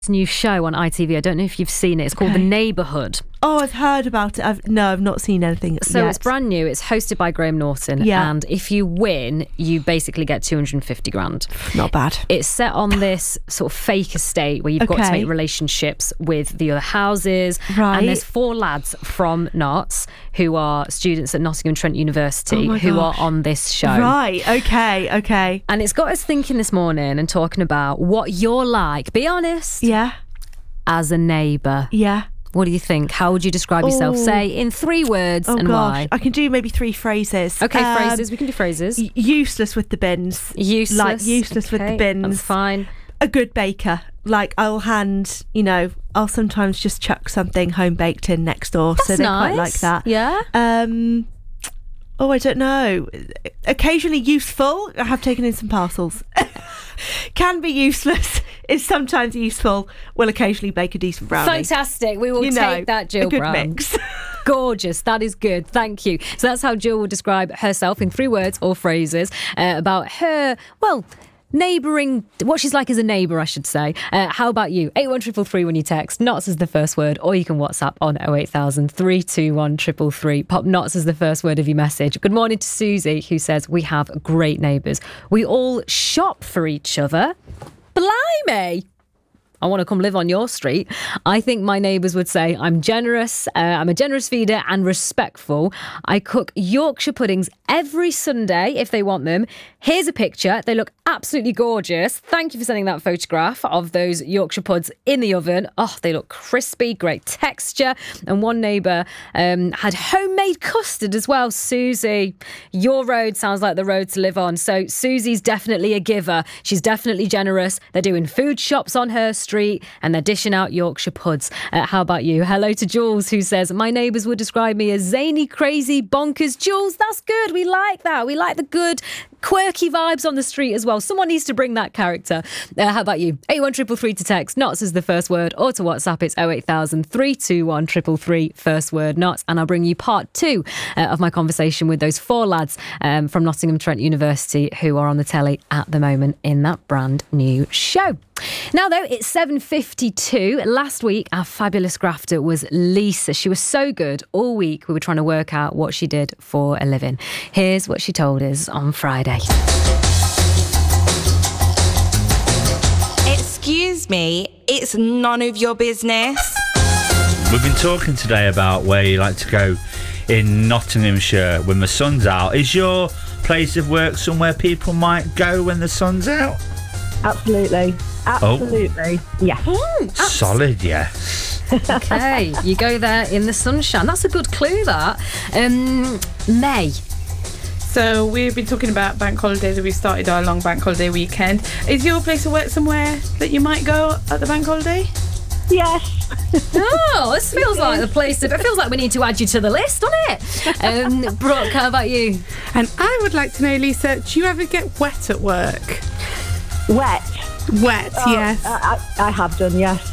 new show on ITV. I don't know if you've seen it. It's called The Neighbourhood. Oh, I've heard about it. I've not seen anything So yet. it's brand new. It's hosted by Graham Norton. Yeah. And if you win, you basically get 250 grand. Not bad. It's set on this sort of fake estate where you've got to Okay. make relationships with the other houses. Right. And there's 4 lads from Notts who are students at Nottingham Trent University Oh my who are gosh. on this show. Right, okay. And it's got us thinking this morning and talking about what you're like. Be honest. Yeah. As a neighbour. Yeah. What do you think? How would you describe yourself? Oh. Say in 3 words Oh and gosh. why. I can do maybe 3 phrases. Okay, phrases. We can do phrases. Useless with the bins. Useless. Like useless with the Okay, bins. That's fine. A good baker. Like I'll I'll sometimes just chuck something home baked in next door. So That's they nice. quite like that. Yeah. I don't know. Occasionally useful. I have taken in some parcels. Can be useless. Is sometimes useful. Will occasionally bake a decent brownie. Fantastic. We will take that, Jill a good Brown. mix. Gorgeous. That is good. Thank you. So that's how Jill will describe herself in 3 words or phrases about her, neighbouring, what she's like as a neighbour, I should say. How about you? 81333 when you text. Notts as the first word, or you can WhatsApp on 08000 321 333. Pop Notts as the first word of your message. Good morning to Susie, who says, we have great neighbours. We all shop for each other. Blimey! I want to come live on your street. I think my neighbours would say I'm generous, I'm a generous feeder and respectful. I cook Yorkshire puddings every Sunday if they want them. Here's a picture. They look absolutely gorgeous. Thank you for sending that photograph of those Yorkshire puds in the oven. Oh, they look crispy, great texture. And one neighbour had homemade custard as well. Susie, your road sounds like the road to live on. So Susie's definitely a giver. She's definitely generous. They're doing food shops on her street and they're dishing out Yorkshire puds. How about you? Hello to Jules, who says, my neighbours would describe me as zany, crazy, bonkers. Jules, that's good. We like that. We like the good, quirky vibes on the street as well. Someone needs to bring that character. How about you? 81333 to text. Notts is the first word, or to WhatsApp, it's 08000 321 333, first word Notts. And I'll bring you part 2 of my conversation with those 4 lads from Nottingham Trent University who are on the telly at the moment in that brand new show. Now, though, it's 7:52. Last week, our fabulous grafter was Lisa. She was so good. All week, we were trying to work out what she did for a living. Here's what she told us on Friday. Excuse me, it's none of your business. We've been talking today about where you like to go in Nottinghamshire when the sun's out. Is your place of work somewhere people might go when the sun's out? Absolutely. Yeah. Solid, yes. Okay, you go there in the sunshine. That's a good clue, that. May. So we've been talking about bank holidays and we've started our long bank holiday weekend. Is your place of work somewhere that you might go at the bank holiday? Yes. Oh, this feels like the place. It feels like we need to add you to the list, doesn't it? Brooke, how about you? And I would like to know, Lisa, do you ever get wet at work? Wet. Wet, yes. I have done, yes.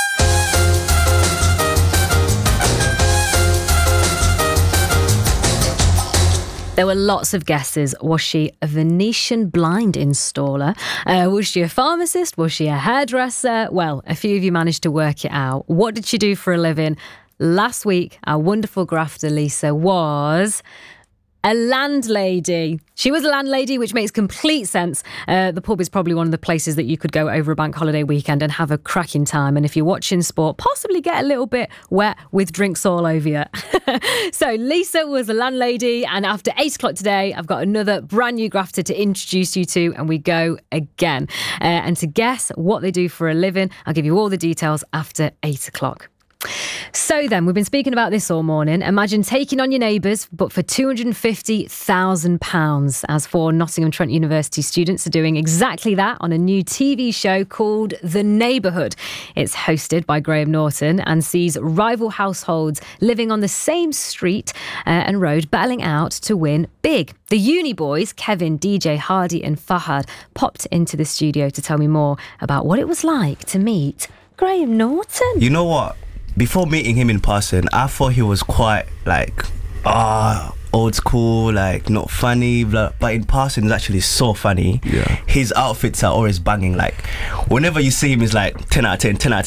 There were lots of guesses. Was she a Venetian blind installer? Was she a pharmacist? Was she a hairdresser? Well, a few of you managed to work it out. What did she do for a living? Last week, our wonderful grafter Lisa was a landlady. She was a landlady, which makes complete sense. The pub is probably one of the places that you could go over a bank holiday weekend and have a cracking time. And if you're watching sport, possibly get a little bit wet with drinks all over you. So Lisa was a landlady. And after 8 o'clock today, I've got another brand new grafter to introduce you to. And we go again. And to guess what they do for a living, I'll give you all the details after 8 o'clock. So then, we've been speaking about this all morning. Imagine taking on your neighbours, but for £250,000. As 4 Nottingham Trent University students are doing exactly that on a new TV show called The Neighbourhood. It's hosted by Graham Norton and sees rival households living on the same street and road battling out to win big. The uni boys, Kevin, DJ, Hardy and Fahad, popped into the studio to tell me more about what it was like to meet Graham Norton. You know what? Before meeting him in person, I thought he was quite old school, like not funny, but in person he's actually so funny. Yeah. His outfits are always banging. Like whenever you see him, he's like 10 out of 10, 10 out of